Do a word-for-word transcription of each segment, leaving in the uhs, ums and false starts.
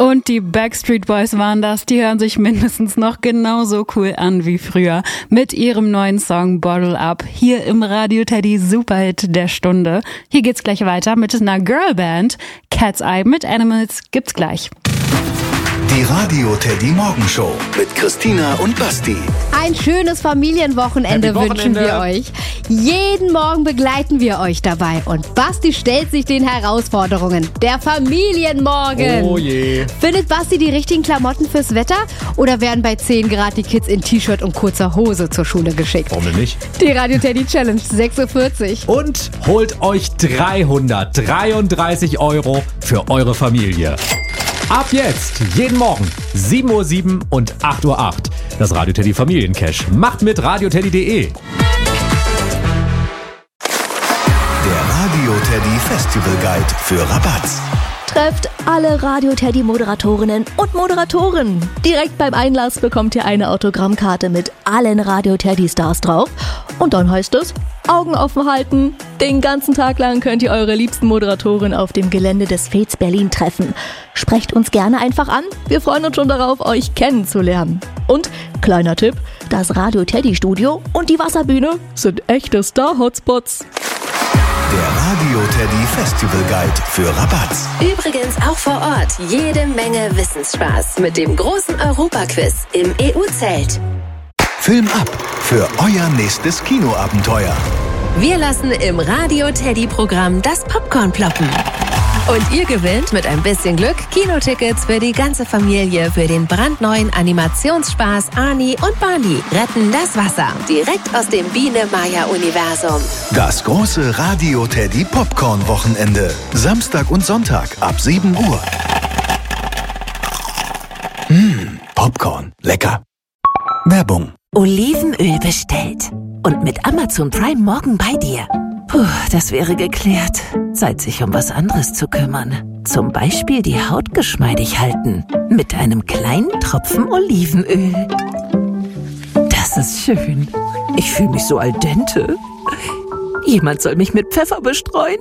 Und die Backstreet Boys waren das, die hören sich mindestens noch genauso cool an wie früher. Mit ihrem neuen Song Bottle Up, hier im Radio Teddy Superhit der Stunde. Hier geht's gleich weiter mit einer Girlband. Cat's Eye mit Animals gibt's gleich. Die Radio Teddy Morgenshow mit Christina und Basti. Ein schönes Familienwochenende wünschen wir euch. Jeden Morgen begleiten wir euch dabei. Und Basti stellt sich den Herausforderungen. Der Familienmorgen. Oh je. Findet Basti die richtigen Klamotten fürs Wetter? Oder werden bei zehn Grad die Kids in T-Shirt und kurzer Hose zur Schule geschickt? Warum denn nicht? Die Radio Teddy Challenge, sechs Uhr vierzig. Und holt euch dreihundertdreiunddreißig Euro für eure Familie. Ab jetzt, jeden Morgen, sieben Uhr sieben und acht Uhr acht. Das Radio Teddy Familiencash. Macht mit radioteddy punkt de. Der Radio Teddy Festival Guide für Rabatz. Trefft alle Radio Teddy Moderatorinnen und Moderatoren. Direkt beim Einlass bekommt ihr eine Autogrammkarte mit allen Radio Teddy Stars drauf. Und dann heißt es, Augen offen halten. Den ganzen Tag lang könnt ihr eure liebsten Moderatoren auf dem Gelände des Fez Berlin treffen. Sprecht uns gerne einfach an. Wir freuen uns schon darauf, euch kennenzulernen. Und, kleiner Tipp, das Radio Teddy Studio und die Wasserbühne sind echte Star-Hotspots. Der Radio Teddy Festival Guide für Rabatz. Übrigens auch vor Ort jede Menge Wissensspaß mit dem großen Europaquiz im E U-Zelt. Film ab für euer nächstes Kinoabenteuer. Wir lassen im Radio Teddy Programm das Popcorn ploppen. Und ihr gewinnt mit ein bisschen Glück Kinotickets für die ganze Familie für den brandneuen Animationsspaß Ani und Barney retten das Wasser. Direkt aus dem Biene-Maya-Universum. Das große Radio Teddy Popcorn Wochenende. Samstag und Sonntag ab sieben Uhr. Mmh, Popcorn. Lecker. Werbung. Olivenöl bestellt. Und mit Amazon Prime morgen bei dir. Puh, das wäre geklärt. Zeit, sich um was anderes zu kümmern. Zum Beispiel die Haut geschmeidig halten. Mit einem kleinen Tropfen Olivenöl. Das ist schön. Ich fühle mich so al dente. Jemand soll mich mit Pfeffer bestreuen.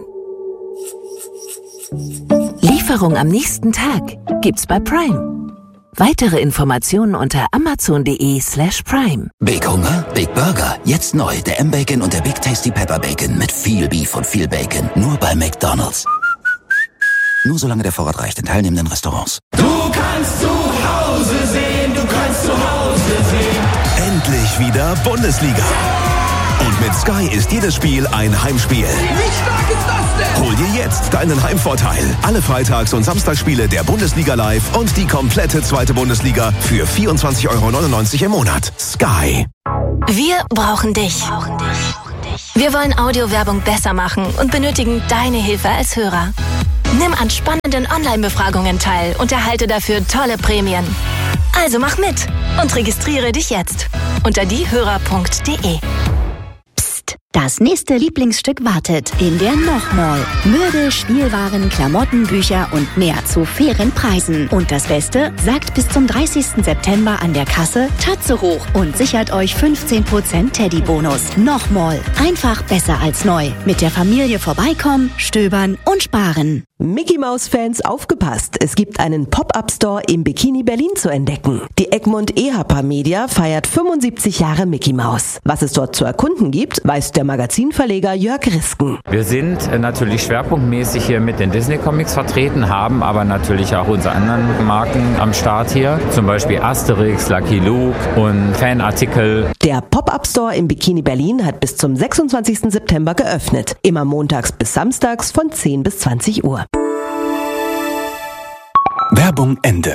Lieferung am nächsten Tag gibt's bei Prime. Weitere Informationen unter amazon.de slash prime. Big Hunger, Big Burger. Jetzt neu. Der M-Bacon und der Big Tasty Pepper Bacon. Mit viel Beef und viel Bacon. Nur bei McDonald's. Nur solange der Vorrat reicht in teilnehmenden Restaurants. Du kannst zu Hause sehen, du kannst zu Hause sehen. Endlich wieder Bundesliga. Und mit Sky ist jedes Spiel ein Heimspiel. Wie stark ist das denn? Hol dir jetzt deinen Heimvorteil. Alle Freitags- und Samstagsspiele der Bundesliga live und die komplette zweite Bundesliga für vierundzwanzig Euro neunundneunzig im Monat. Sky. Wir brauchen dich. Wir wollen Audiowerbung besser machen und benötigen deine Hilfe als Hörer. Nimm an spannenden Online-Befragungen teil und erhalte dafür tolle Prämien. Also mach mit und registriere dich jetzt unter diehörer punkt de. Das nächste Lieblingsstück wartet in der Nochmall. Möbel, Spielwaren, Klamotten, Bücher und mehr zu fairen Preisen. Und das Beste, sagt bis zum dreißigsten September an der Kasse Tatze hoch und sichert euch fünfzehn Prozent Teddy-Bonus. Nochmall. Einfach besser als neu. Mit der Familie vorbeikommen, stöbern und sparen. Mickey-Maus-Fans aufgepasst! Es gibt einen Pop-Up-Store im Bikini Berlin zu entdecken. Die Egmont Ehapa Media feiert fünfundsiebzig Jahre Mickey Maus. Was es dort zu erkunden gibt, weiß der Magazinverleger Jörg Risken. Wir sind natürlich schwerpunktmäßig hier mit den Disney-Comics vertreten, haben aber natürlich auch unsere anderen Marken am Start hier. Zum Beispiel Asterix, Lucky Luke und Fanartikel. Der Pop-Up-Store im Bikini Berlin hat bis zum sechsundzwanzigsten September geöffnet. Immer montags bis samstags von zehn bis zwanzig Uhr. Werbung Ende.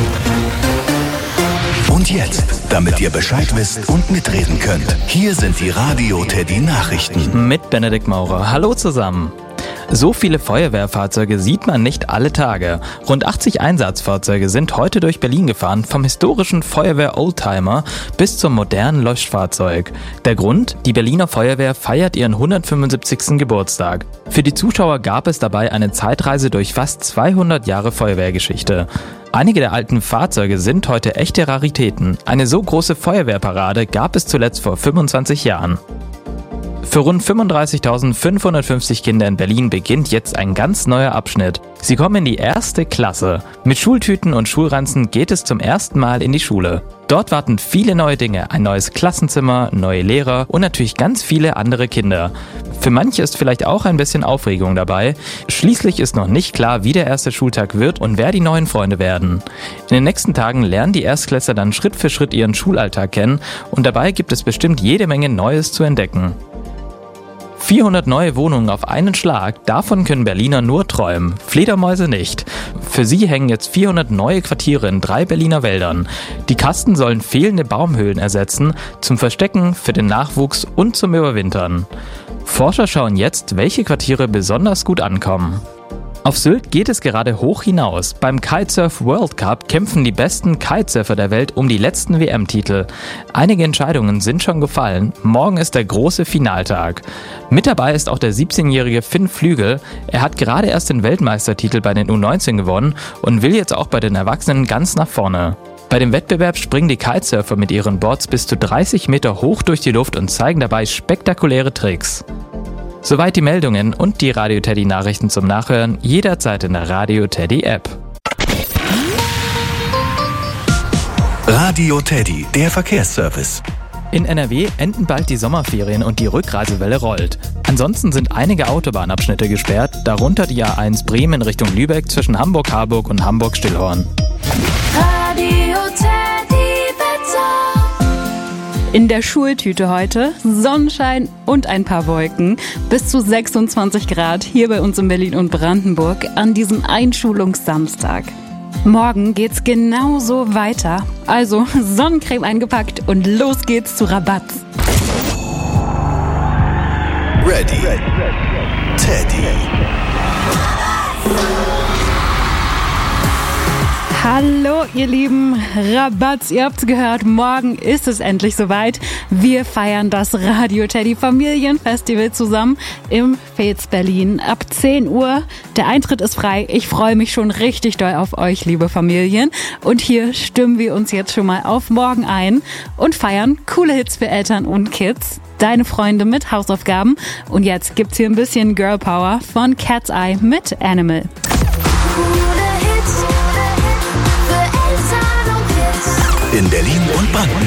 Und jetzt, damit ihr Bescheid wisst und mitreden könnt, hier sind die Radio Teddy Nachrichten. Mit Benedikt Maurer. Hallo zusammen. So viele Feuerwehrfahrzeuge sieht man nicht alle Tage. Rund achtzig Einsatzfahrzeuge sind heute durch Berlin gefahren, vom historischen Feuerwehr-Oldtimer bis zum modernen Löschfahrzeug. Der Grund? Die Berliner Feuerwehr feiert ihren hundertfünfundsiebzigsten Geburtstag. Für die Zuschauer gab es dabei eine Zeitreise durch fast zweihundert Jahre Feuerwehrgeschichte. Einige der alten Fahrzeuge sind heute echte Raritäten. Eine so große Feuerwehrparade gab es zuletzt vor fünfundzwanzig Jahren. Für rund fünfunddreißigtausendfünfhundertfünfzig Kinder in Berlin beginnt jetzt ein ganz neuer Abschnitt. Sie kommen in die erste Klasse. Mit Schultüten und Schulranzen geht es zum ersten Mal in die Schule. Dort warten viele neue Dinge, ein neues Klassenzimmer, neue Lehrer und natürlich ganz viele andere Kinder. Für manche ist vielleicht auch ein bisschen Aufregung dabei. Schließlich ist noch nicht klar, wie der erste Schultag wird und wer die neuen Freunde werden. In den nächsten Tagen lernen die Erstklässler dann Schritt für Schritt ihren Schulalltag kennen und dabei gibt es bestimmt jede Menge Neues zu entdecken. vierhundert neue Wohnungen auf einen Schlag, davon können Berliner nur träumen, Fledermäuse nicht. Für sie hängen jetzt vierhundert neue Quartiere in drei Berliner Wäldern. Die Kasten sollen fehlende Baumhöhlen ersetzen, zum Verstecken, für den Nachwuchs und zum Überwintern. Forscher schauen jetzt, welche Quartiere besonders gut ankommen. Auf Sylt geht es gerade hoch hinaus. Beim Kitesurf World Cup kämpfen die besten Kitesurfer der Welt um die letzten W M-Titel. Einige Entscheidungen sind schon gefallen. Morgen ist der große Finaltag. Mit dabei ist auch der siebzehnjährige Finn Flügel. Er hat gerade erst den Weltmeistertitel bei den U neunzehn gewonnen und will jetzt auch bei den Erwachsenen ganz nach vorne. Bei dem Wettbewerb springen die Kitesurfer mit ihren Boards bis zu dreißig Meter hoch durch die Luft und zeigen dabei spektakuläre Tricks. Soweit die Meldungen und die Radio Teddy Nachrichten zum Nachhören jederzeit in der Radio Teddy App. Radio Teddy, der Verkehrsservice. In N R W enden bald die Sommerferien und die Rückreisewelle rollt. Ansonsten sind einige Autobahnabschnitte gesperrt, darunter die A eins Bremen Richtung Lübeck zwischen Hamburg-Harburg und Hamburg-Stillhorn. Radio Teddy Wetter. In der Schultüte heute Sonnenschein und ein paar Wolken. Bis zu sechsundzwanzig Grad hier bei uns in Berlin und Brandenburg an diesem Einschulungssamstag. Morgen geht's genauso weiter. Also Sonnencreme eingepackt und los geht's zu Rabatz. Ready, Teddy. Hallo ihr Lieben, Rabatz, ihr habt's gehört, morgen ist es endlich soweit. Wir feiern das Radio Teddy Familienfestival zusammen im Fez Berlin ab zehn Uhr. Der Eintritt ist frei, ich freue mich schon richtig doll auf euch, liebe Familien. Und hier stimmen wir uns jetzt schon mal auf morgen ein und feiern coole Hits für Eltern und Kids. Deine Freunde mit Hausaufgaben. Und jetzt gibt's hier ein bisschen Girl Power von Cat's Eye mit Animal. In Berlin und Brandenburg.